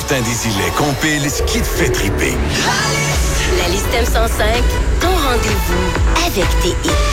Martin Désilets compile ce qui te fait triper. La liste M105, ton rendez-vous avec tes hits.